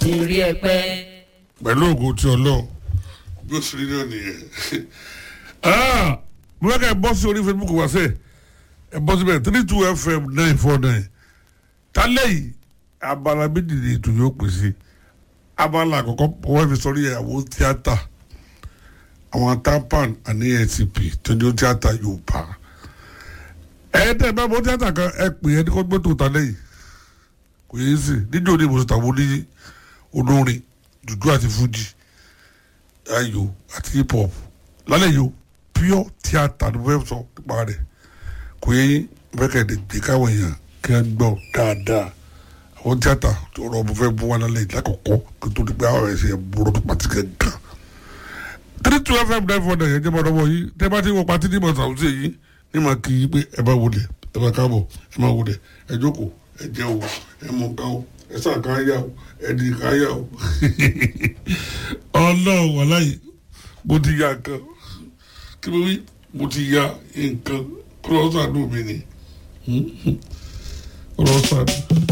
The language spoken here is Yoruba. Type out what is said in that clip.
ti rí ẹ pẹ́. pẹ̀lú ògo tí ọlọ́run bí ó sì rí náà nìyẹn. mo fẹ́ ká ẹ bọ́ sí orí Facebook wá sẹ́ẹ̀ ẹ bọ́ síbẹ̀ 32 FM 949 tálẹ̀ yìí abala méjì ni ètò yóò pè sí abala àkọ́kọ́ wọ́n fi sọrí àwọn tíátà àwọn tampan àní ACP tó ní tíátà Yorùbá ẹ̀ẹ́dẹ̀ bá bọ́ tíátà kan ẹ pè é ní kó gbé tó tálẹ̀ yìí kò yé sí níjó ní ìbùsùn tàwọn oní olórin dùdú àti fújì ayò àti hip hop lálẹ́ yìí pure tíátà ni wọ́n sọ nípa rẹ̀ kò yé bẹ́kẹ̀dẹ̀ gbé káwọn èèyàn kí wọ́n gbọ́ dáadáa àwọn tíátà tó rọ ọmọ fẹ́ bú wọn lálẹ́ yìí lákòókò kí tó di pé àwọn ẹ̀sẹ̀ búrọ́ tó pàtí kankan 32 FM 949 yẹn jẹ́ bọ́dọ̀ wọ̀ yìí tẹ́ bá ti wọ pàtí ní mọ̀ sàwùsí yìí ní mà kì í pé ẹ bá wọlé ẹ bá káàbọ̀ ẹ má wọlé ẹ jókòó ẹ jẹ́ o ẹ mọ̀ nǹkan o ẹ sàn kan yá o ẹ di kan yá o ọlọ́run wàláyé mo ti ya nǹkan kí ló wí mo ti ya nǹkan kúrọ́sà lómi ni kúrọ́sà.